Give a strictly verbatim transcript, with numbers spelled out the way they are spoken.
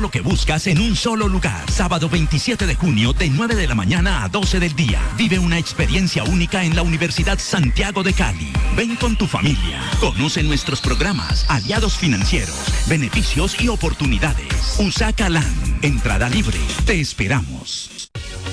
lo que buscas en un solo lugar. Sábado veintisiete de junio de nueve de la mañana a doce del día. Vive una experiencia única en la Universidad Santiago de Cali. Ven con tu familia. Conoce nuestros programas, aliados financieros, beneficios y oportunidades. Usaca Land. Entrada libre. Te esperamos.